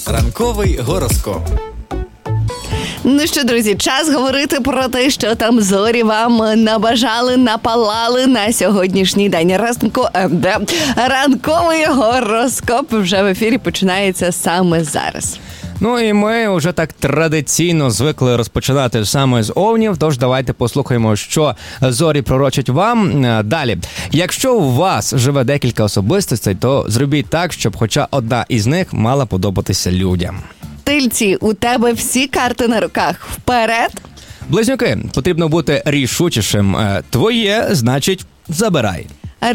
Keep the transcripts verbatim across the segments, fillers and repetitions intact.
Ранковий гороскоп. Ну що, друзі, час говорити про те, що там зорі вам набажали, напалали на сьогоднішній день. Ранку... Де? Ранковий гороскоп вже в ефірі починається саме зараз. Ну і ми вже так традиційно звикли розпочинати саме з овнів, тож давайте послухаємо, що зорі пророчать вам. Далі, якщо у вас живе декілька особистостей, то зробіть так, щоб хоча одна із них мала подобатися людям. Тельці, у тебе всі карти на руках. Вперед! Близнюки, потрібно бути рішучішим. Твоє, значить, забирай.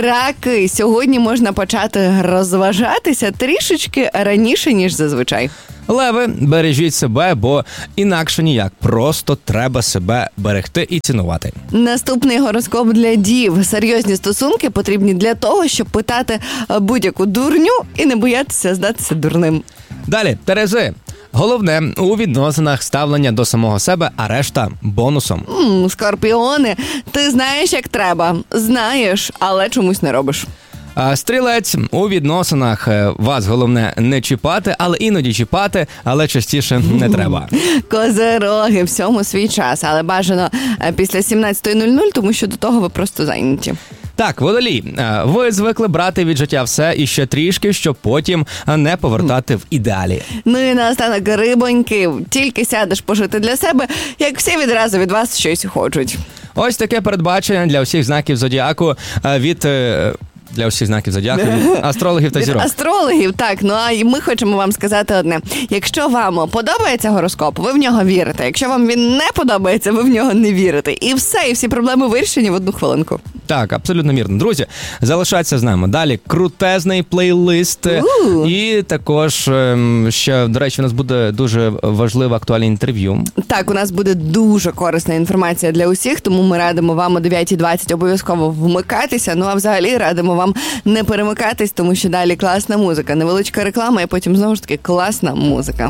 Раки, сьогодні можна почати розважатися трішечки раніше, ніж зазвичай. Леви, бережіть себе, бо інакше ніяк. Просто треба себе берегти і цінувати. Наступний гороскоп для дів. Серйозні стосунки потрібні для того, щоб питати будь-яку дурню і не боятися здатися дурним. Далі, Терези. Головне у відносинах ставлення до самого себе, а решта бонусом. М, Скорпіони, ти знаєш, як треба. Знаєш, але чомусь не робиш. А Стрілець, у відносинах вас головне не чіпати, але іноді чіпати, але частіше не треба. Козероги, всьому свій час, але бажано після сімнадцятої нуль нуль, тому що до того ви просто зайняті. Так, Водолій, ви звикли брати від життя все і ще трішки, щоб потім не повертати в ідеалі. Ну і наостанок, рибоньки, тільки сядеш пожити для себе, як всі відразу від вас щось хочуть. Ось таке передбачення для всіх знаків зодіаку від... Для усіх знаків зодіаку, від астрологів та зірок. Від астрологів, так. Ну а ми хочемо вам сказати одне. Якщо вам подобається гороскоп, ви в нього вірите. Якщо вам він не подобається, ви в нього не вірите. І все, і всі проблеми вирішені в одну хвилинку. Так, абсолютно вірно. Друзі, залишайтеся з нами. Далі крутезний плейлист. У-у. І також ще, до речі, у нас буде дуже важливе актуальне інтерв'ю. Так, у нас буде дуже корисна інформація для усіх, тому ми радимо вам о дев'ятій двадцять обов'язково вмикатися. Ну а взагалі радимо вам не перемикатись, тому що далі класна музика, невеличка реклама, і потім знову ж таки класна музика.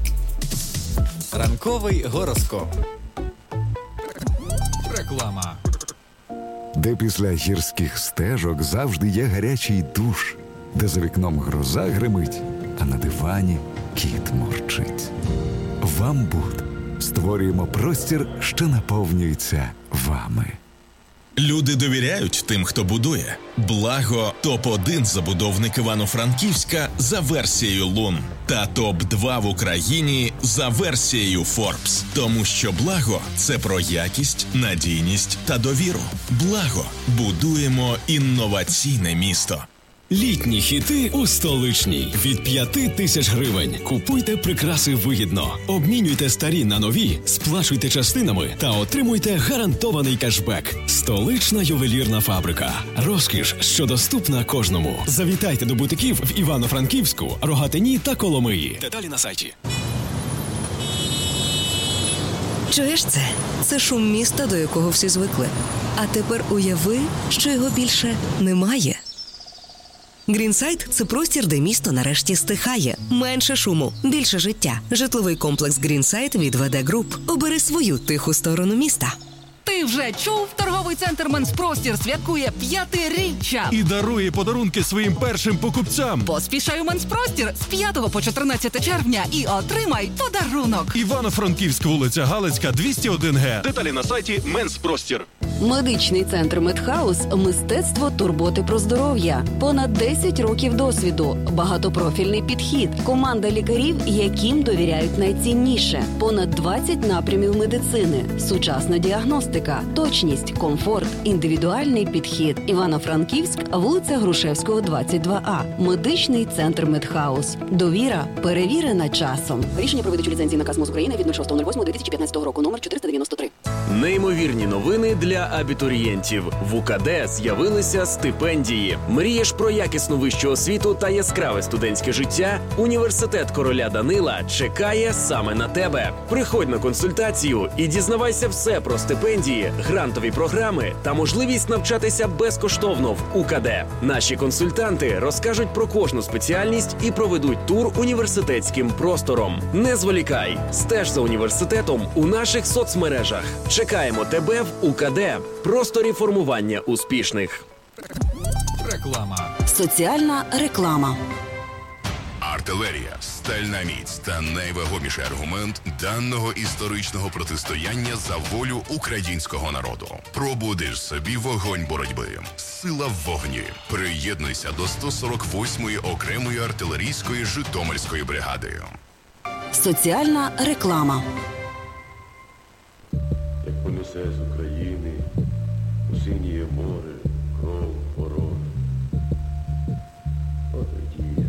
Ранковий гороскоп. Реклама. Де після гірських стежок завжди є гарячий душ, де за вікном гроза гримить, а на дивані кіт мурчить. Вамбуд. Створюємо простір, що наповнюється вами. Люди довіряють тим, хто будує. Благо – топ один забудовник Івано-Франківська за версією Лун. Та топ два в Україні за версією Forbes. Тому що Благо – це про якість, надійність та довіру. Благо – будуємо інноваційне місто. Літні хіти у Столичній. Від п'яти тисяч гривень. Купуйте прикраси вигідно. Обмінюйте старі на нові, сплачуйте частинами та отримуйте гарантований кешбек. Столична ювелірна фабрика. Розкіш, що доступна кожному. Завітайте до бутиків в Івано-Франківську, Рогатині та Коломиї. Деталі на сайті. Чуєш це? Це шум міста, до якого всі звикли. А тепер уяви, що його більше немає. Грінсайд – це простір, де місто нарешті стихає. Менше шуму, більше життя. Житловий комплекс Грінсайд від ВД Груп. Обери свою тиху сторону міста. Ти вже чув? Торговий центр «Менспростір» святкує п'ятиріччя. І дарує подарунки своїм першим покупцям. Поспішай у «Менспростір» з п'ятого по чотирнадцяте червня і отримай подарунок. Івано-Франківськ, вулиця Галицька, двісті один Г. Деталі на сайті «Менспростір». Медичний центр «Медхаус» – мистецтво турботи про здоров'я. Понад десять років досвіду, багатопрофільний підхід, команда лікарів, яким довіряють найцінніше. Понад двадцять напрямів медицини, сучасна діагностика, точність, комфорт, індивідуальний підхід. Івано-Франківськ, вулиця Грушевського, двадцять два А. Медичний центр «Медхаус». Довіра перевірена часом. Рішення про видачу ліцензії наказ МОЗ України від шостого восьмого дві тисячі п'ятнадцятого року, номер чотириста дев'яносто три. Неймовірні новини для абітурієнтів. В УКД з'явилися стипендії. Мрієш про якісну вищу освіту та яскраве студентське життя? Університет короля Данила чекає саме на тебе. Приходь на консультацію і дізнавайся все про стипендії, грантові програми та можливість навчатися безкоштовно в УКД. Наші консультанти розкажуть про кожну спеціальність і проведуть тур університетським простором. Не зволікай, стеж за університетом у наших соцмережах. Чекаємо тебе в УКД. Просторі формування успішних. Реклама. Соціальна реклама. артилерія, стальна міць та найвагоміший аргумент даного історичного протистояння за волю українського народу. Пробудиш собі вогонь боротьби. Сила в вогні. Приєднуйся до сто сорок восьмої окремої артилерійської Житомирської бригади. Соціальна реклама. Як понесе з України у синє море кров ворог. Отоді